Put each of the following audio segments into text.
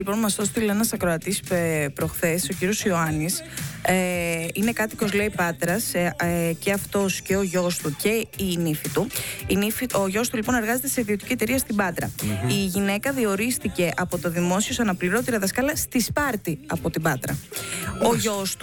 Λοιπόν, μας το στείλε ένας ακροατής προχθές, ο κύριος Ιωάννης. Είναι κάτοικος, λέει, Πάτρας, και αυτός και ο γιος του και η νύφη του. Ο γιος του, λοιπόν, εργάζεται σε ιδιωτική εταιρεία στην Πάτρα. Η γυναίκα διορίστηκε από το δημόσιο σαν αναπληρώτρια δασκάλα στη Σπάρτη από την Πάτρα. Ο γιος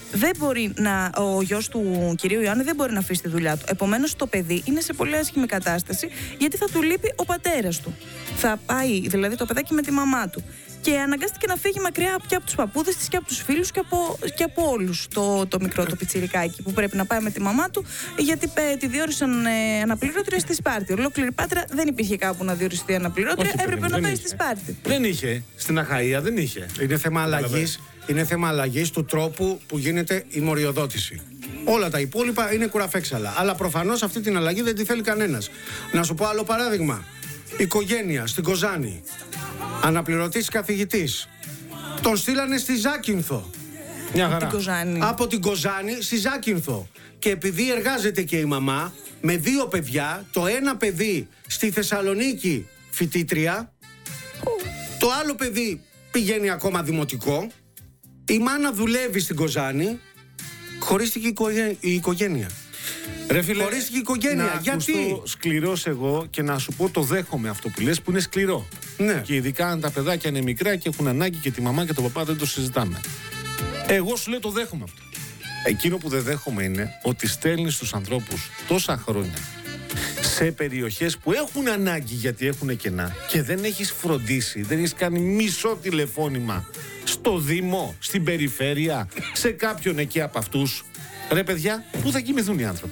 του κυρίου Ιωάννη δεν μπορεί να αφήσει τη δουλειά του. Επομένως, το παιδί είναι σε πολύ άσχημη κατάσταση, γιατί θα του λείπει ο πατέρας του. Θα πάει, δηλαδή, το παιδάκι με τη μαμά του. Και αναγκάστηκε να φύγει μακριά και από τους παππούδες της και από τους φίλους και από όλους το μικρό το πιτσιρικάκι που πρέπει να πάει με τη μαμά του, γιατί τη διόρισαν αναπληρώτρια στη Σπάρτη. Ολόκληρη Πάτρα δεν υπήρχε κάπου να διοριστεί αναπληρώτρια, έπρεπε να πάει στη Σπάρτη. Δεν είχε. Στην Αχαΐα δεν είχε. Είναι θέμα αλλαγής του τρόπου που γίνεται η μοριοδότηση. Όλα τα υπόλοιπα είναι κουραφέξαλα. Αλλά προφανώς αυτή την αλλαγή δεν τη θέλει κανένας. Να σου πω άλλο παράδειγμα. Οικογένεια στην Κοζάνη. Αναπληρωτής καθηγητής. Τον στείλανε στη Ζάκυνθο. Μια χαρά. Από την Κοζάνη στη Ζάκυνθο. Και επειδή εργάζεται και η μαμά με 2 παιδιά, το ένα παιδί στη Θεσσαλονίκη φοιτήτρια, το άλλο παιδί πηγαίνει ακόμα δημοτικό, η μάνα δουλεύει στην Κοζάνη, χωρίστηκε η οικογένεια. Ρε φίλε, χωρίστηκε η οικογένεια. Να Γιατί? Σκληρός εγώ και να σου πω το δέχομαι αυτό που λες, που είναι σκληρό. Ναι. Και ειδικά αν τα παιδάκια είναι μικρά και έχουν ανάγκη και τη μαμά και τον παπά, δεν το συζητάμε. Εγώ σου λέω το δέχομαι αυτό. Εκείνο που δεν δέχομαι είναι ότι στέλνεις τους ανθρώπους τόσα χρόνια σε περιοχές που έχουν ανάγκη γιατί έχουν κενά και δεν έχεις φροντίσει, δεν έχεις κάνει μισό τηλεφώνημα στο Δήμο, στην περιφέρεια, σε κάποιον εκεί από αυτούς. Ρε παιδιά, πού θα κοιμηθούν οι άνθρωποι?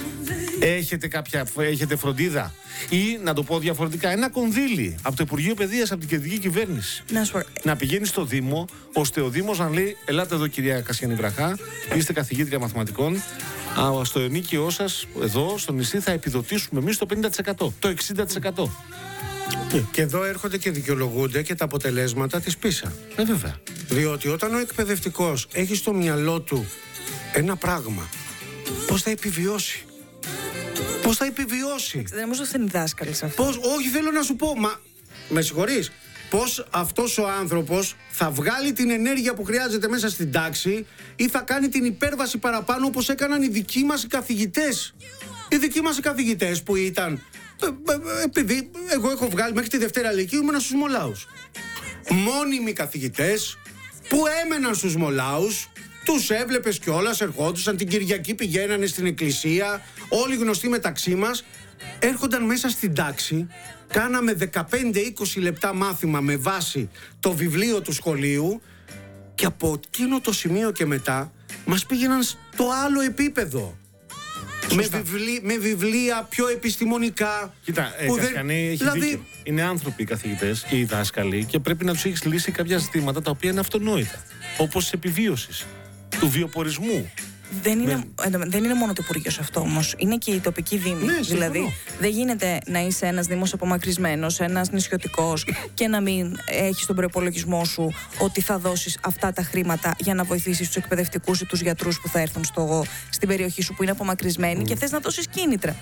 Έχετε φροντίδα? Ή να το πω διαφορετικά, ένα κονδύλι από το Υπουργείο Παιδείας, από την κεντρική κυβέρνηση. Να πηγαίνει στο Δήμο, ώστε ο Δήμος να λέει: ελάτε εδώ, κυρία Κασιανή Βραχά, είστε καθηγήτρια μαθηματικών. Στο ενίκαιό σας, εδώ στο νησί, θα επιδοτήσουμε εμείς το 50%, το 60%. Και εδώ έρχονται και δικαιολογούνται και τα αποτελέσματα της PISA. Βέβαια. Διότι όταν ο εκπαιδευτικός έχει στο μυαλό του ένα πράγμα, πώς θα επιβιώσει? Πώς θα επιβιώσει? Δεν μου είναι δάσκαλοι σε αυτό. Όχι, θέλω να σου πω, με συγχωρείς, πώς αυτός ο άνθρωπος θα βγάλει την ενέργεια που χρειάζεται μέσα στην τάξη ή θα κάνει την υπέρβαση παραπάνω, όπως έκαναν οι δικοί μας οι καθηγητές. Οι δικοί μας οι καθηγητές που ήταν, επειδή εγώ έχω βγάλει μέχρι τη Δευτέρα Λυκείου, ήμουνα στους Μολάους. Μόνιμοι καθηγητές που έμεναν στους Μολάους. Τους έβλεπες κιόλας, ερχόντουσαν την Κυριακή, πηγαίνανε στην εκκλησία, όλοι γνωστοί μεταξύ μας. Έρχονταν μέσα στην τάξη, κάναμε 15-20 λεπτά μάθημα με βάση το βιβλίο του σχολείου και από εκείνο το σημείο και μετά μας πήγαιναν στο άλλο επίπεδο. Με βιβλία πιο επιστημονικά. Κοίτα, Κασκανή έχει δίκιο. Είναι άνθρωποι οι καθηγητές και οι δάσκαλοι και πρέπει να τους έχεις λύσει κάποια ζητήματα τα οποία είναι αυτονόητα. Όπως της επιβίωσης, του βιοπορισμού. Δεν είναι μόνο το Υπουργείο αυτό όμως. Είναι και η τοπική δήμη. Ναι, δηλαδή, δεν γίνεται να είσαι ένας δήμος απομακρυσμένος, ένας νησιωτικός και να μην έχεις τον προϋπολογισμό σου ότι θα δώσεις αυτά τα χρήματα για να βοηθήσεις τους εκπαιδευτικούς ή τους γιατρούς που θα έρθουν στην περιοχή σου που είναι απομακρυσμένοι και θες να δώσεις κίνητρα.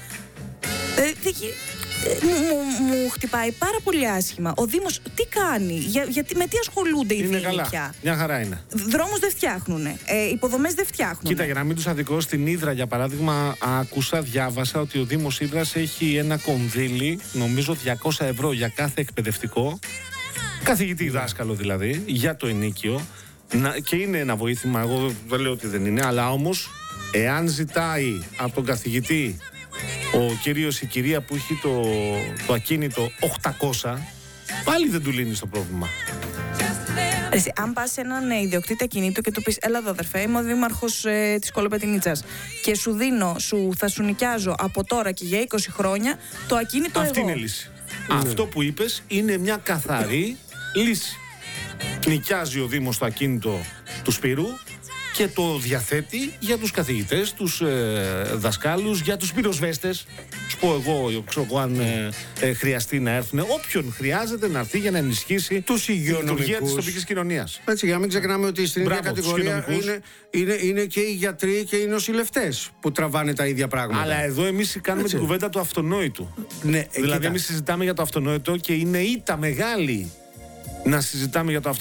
Μου χτυπάει πάρα πολύ άσχημα. Ο Δήμος τι κάνει, με τι ασχολούνται οι Δήμοι πια? Μια χαρά είναι. Δρόμους δεν φτιάχνουν, υποδομές δεν φτιάχνουν. Κοίτα, για να μην τους αδικώ, στην Ύδρα για παράδειγμα, διάβασα ότι ο Δήμος Ύδρας έχει ένα κονδύλι, νομίζω 200 ευρώ για κάθε εκπαιδευτικό, καθηγητή δάσκαλο δηλαδή, για το ενίκιο. Και είναι ένα βοήθημα, εγώ δεν λέω ότι δεν είναι, αλλά όμως εάν ζητάει από τον καθηγητή ο κύριος ή η κυρία που έχει το ακίνητο 800, πάλι δεν του λύνει το πρόβλημα. Αν πας σε έναν ιδιοκτήτη ακινήτου και του πεις: έλα εδώ, αδερφέ, είμαι ο δήμαρχος της Κολοπετρινίτσας και θα σου νοικιάζω από τώρα και για 20 χρόνια το ακίνητο Αυτή εγώ. είναι λύση. Αυτό που είπες είναι μια καθαρή λύση. Νοικιάζει ο Δήμος το ακίνητο του Σπύρου και το διαθέτει για τους καθηγητές, τους δασκάλους, για τους πυροσβέστες. Σου πω εγώ αν χρειαστεί να έρθουν, όποιον χρειάζεται να έρθει για να ενισχύσει τους τη λειτουργία της τοπικής κοινωνίας. Έτσι, για να μην ξεχνάμε ότι στην ίδια κατηγορία είναι και οι γιατροί και οι νοσηλευτές που τραβάνε τα ίδια πράγματα. Αλλά εδώ εμείς κάνουμε την κουβέντα του αυτονόητου. Ναι, δηλαδή, εμείς συζητάμε για το αυτονόητο και είναι ήττα μεγάλη να συζητάμε για το